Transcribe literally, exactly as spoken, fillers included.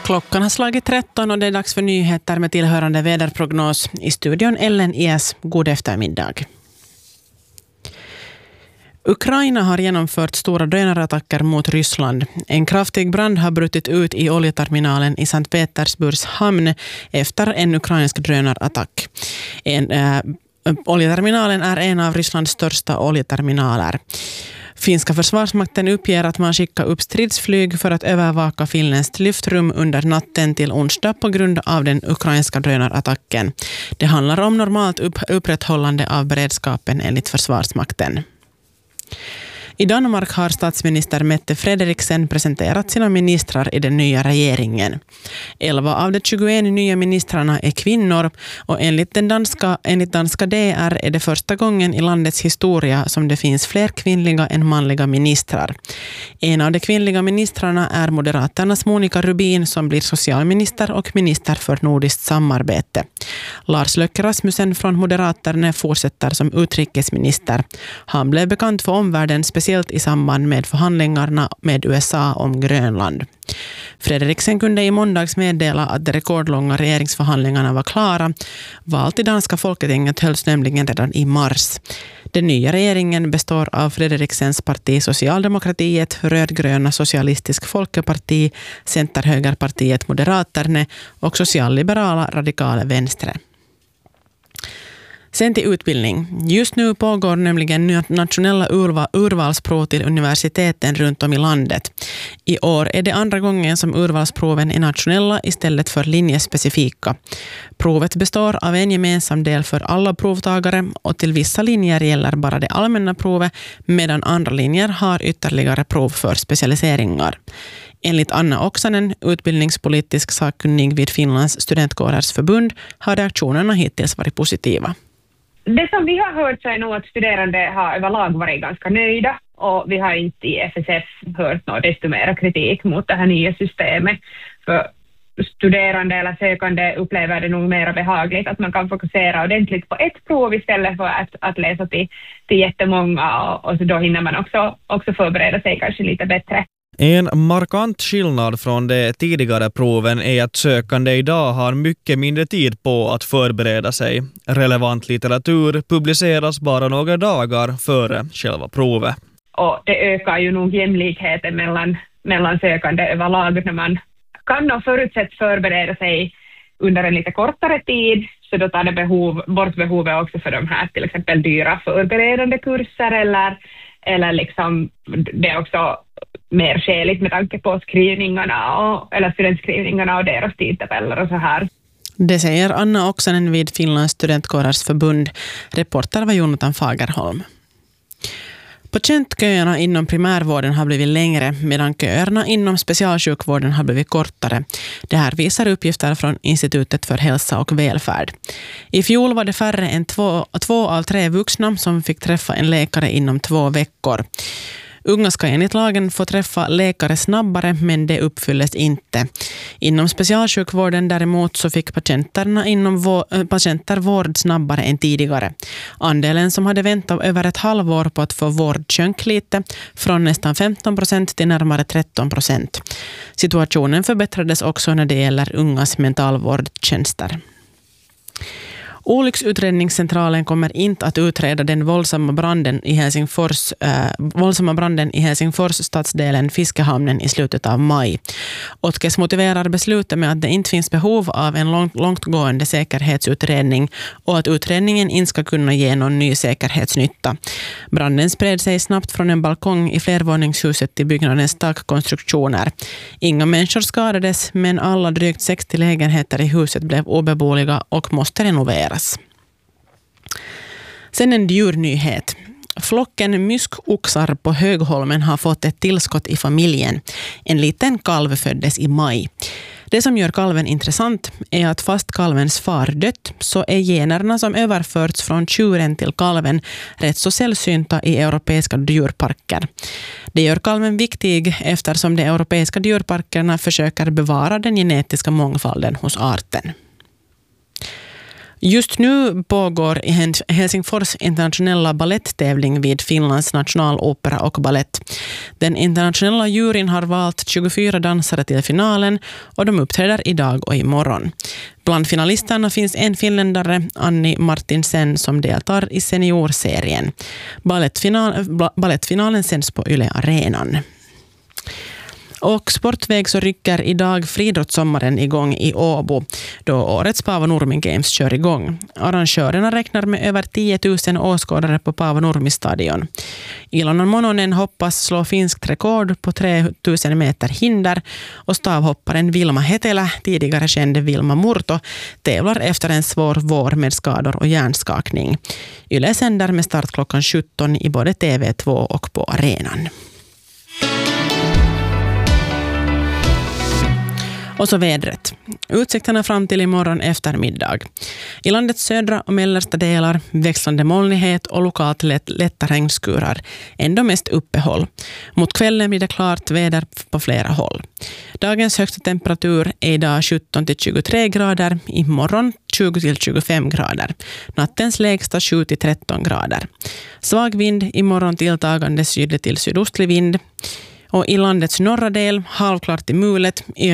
Klockan har slagit tretton och det är dags för nyheter med tillhörande väderprognos. I studion Ellen Ies, god eftermiddag. Ukraina har genomfört stora drönarattacker mot Ryssland. En kraftig brand har brutit ut i oljeterminalen i Sankt Petersburgs hamn efter en ukrainsk drönarattack. En, äh, oljeterminalen är en av Rysslands största oljeterminaler. Finska försvarsmakten uppger att man skickar upp stridsflyg för att övervaka finländskt luftrum under natten till onsdag på grund av den ukrainska drönarattacken. Det handlar om normalt upp- upprätthållande av beredskapen enligt försvarsmakten. I Danmark har statsminister Mette Frederiksen presenterat sina ministrar i den nya regeringen. elva av de tjugoett nya ministrarna är kvinnor och enligt, den danska, enligt danska D R är det första gången i landets historia som det finns fler kvinnliga än manliga ministrar. En av de kvinnliga ministrarna är Moderaternas Monica Rubin som blir socialminister och minister för nordiskt samarbete. Lars Løkke Rasmussen från Moderaterna fortsätter som utrikesminister. Han blev bekant för omvärlden speciellt i samband med förhandlingarna med U S A om Grönland. Frederiksen kunde i måndags meddela att de rekordlånga regeringsförhandlingarna var klara. Val till danska folketinget hölls nämligen redan i mars. Den nya regeringen består av Frederiksens parti Socialdemokratiet, rödgröna Socialistisk Folkeparti, Centerhögerpartiet Moderaterna och socialliberala Radikale Venstre. Sen till utbildning. Just nu pågår nämligen nationella urva, urvalsprov till universiteten runt om i landet. I år är det andra gången som urvalsproven är nationella istället för linjespecifika. Provet består av en gemensam del för alla provtagare och till vissa linjer gäller bara det allmänna provet medan andra linjer har ytterligare prov för specialiseringar. Enligt Anna Oksanen, utbildningspolitisk sakkunnig vid Finlands studentkårers förbund, har reaktionerna hittills varit positiva. Det som vi har hört så är nog att studerande har överlag varit ganska nöjda och vi har inte i F S F hört något desto mer kritik mot det här nya systemet. För studerande eller sökande upplever det nog mer behagligt att man kan fokusera ordentligt på ett prov istället för att, att läsa till, till jättemånga och, och så då hinner man också, också förbereda sig kanske lite bättre. En markant skillnad från de tidigare proven är att sökande idag har mycket mindre tid på att förbereda sig. Relevant litteratur publiceras bara några dagar före själva provet. Och det ökar ju nog jämlikheten mellan, mellan sökande överlag när man kan och förutsätt förbereda sig under en lite kortare tid. Så då tar det behov, bort behovet också för de här till exempel dyra förberedande kurser eller, eller liksom det är också mer skäligt med tanke på skrivningarna och, eller studentskrivningarna och deras tidtabeller och så här. Det säger Anna Oksanen vid Finlands studentkårers förbund. Reporter var Jonathan Fagerholm. Patientköerna inom primärvården har blivit längre medan köerna inom specialsjukvården har blivit kortare. Det här visar uppgifter från Institutet för hälsa och välfärd. I fjol var det färre än två, två av tre vuxna som fick träffa en läkare inom två veckor. Unga ska enligt lagen få träffa läkare snabbare, men det uppfylles inte. Inom specialsjukvården däremot så fick patienterna inom vå- patienter vård snabbare än tidigare. Andelen som hade väntat över ett halvår på att få vård sjönk lite, från nästan femton procent till närmare tretton procent. Situationen förbättrades också när det gäller ungas mentalvårdstjänster. Olycksutredningscentralen kommer inte att utreda den våldsamma branden i Helsingfors, äh, våldsamma branden i Helsingfors stadsdelen Fiskehamnen i slutet av maj. Otkes motiverar beslutet med att det inte finns behov av en långt, långtgående säkerhetsutredning och att utredningen inte ska kunna ge någon ny säkerhetsnytta. Branden spred sig snabbt från en balkong i flervåningshuset till byggnadens takkonstruktioner. Inga människor skadades, men alla drygt sextio lägenheter i huset blev obeboeliga och måste renoveras. Sen en djurnyhet. Flocken myskoxar på Högholmen har fått ett tillskott i familjen. En liten kalv föddes i maj. Det som gör kalven intressant är att fast kalvens far dött så är generna som överförts från tjuren till kalven rätt så sällsynta i europeiska djurparker. Det gör kalven viktig eftersom de europeiska djurparkerna försöker bevara den genetiska mångfalden hos arten. Just nu pågår i Helsingfors internationella balletttävling vid Finlands nationalopera och ballett. Den internationella juryn har valt tjugofyra dansare till finalen och de uppträder idag och imorgon. Bland finalisterna finns en finländare, Anni Martinsen, som deltar i seniorserien. Ballettfinal, ballettfinalen sänds på Yle Arenan. Och sportväg så rycker idag friidrottssommaren igång i Åbo då årets Paavo Nurmi Games kör igång. Arrangörerna räknar med över tio tusen åskådare på Paavo Nurmi stadion. Ilona Mononen hoppas slå finskt rekord på tre tusen meter hinder och stavhopparen Vilma Hetelä, tidigare kände Vilma Murto, tävlar efter en svår vår med skador och hjärnskakning. Yle sänder med start klockan sjutton i både T V två och på arenan. Och så vädret. Utsikterna fram till imorgon eftermiddag. I landets södra och mellersta delar växlande molnighet och lokalt lätt, lätta regnskurar. Ändå mest uppehåll. Mot kvällen blir det klart väder på flera håll. Dagens högsta temperatur är idag sjutton till tjugotre grader. Imorgon tjugo till tjugofem grader. Nattens lägsta sju till tretton grader. Svag vind, imorgon tilltagande sydlig till sydostlig vind. Och i landets norra del halvklart i mulet, i